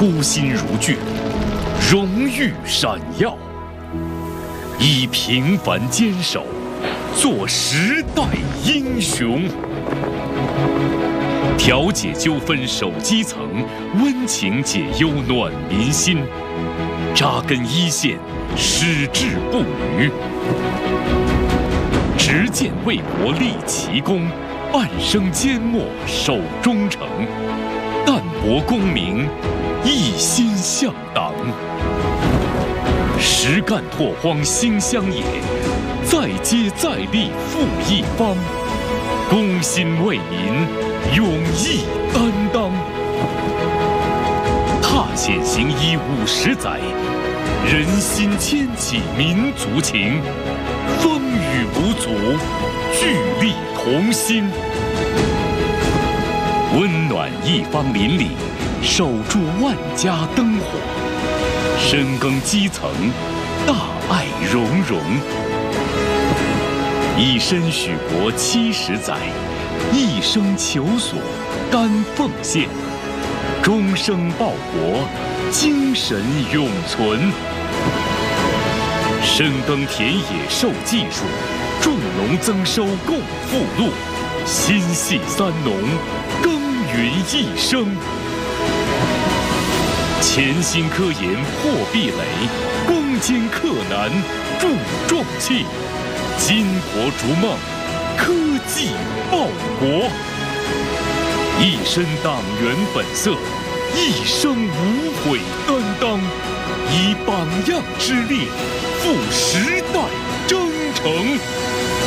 初心如炬，荣誉闪耀，以平凡坚守，做时代英雄。调解纠纷守基层，温情解忧暖民心，扎根一线，矢志不渝。执剑为国立奇功，半生缄默守忠诚，淡泊功名，一心向党。实干拓荒兴乡野，再接再厉复一方，公心为民，勇毅担当。踏险行医50载，人心牵起民族情，风雨无阻，聚力同心。温暖一方邻里，守住万家灯火，深耕基层，大爱融融。以身许国70载，一生求索甘奉献，终生报国，精神永存。深耕田野授技术，助农增收共富禄，心系三农，耕耘一生。潜心科研破壁垒，攻坚克难铸壮气，巾帼逐梦，科技报国。一身党员本色，一生无悔担当，以榜样之力赴时代征程。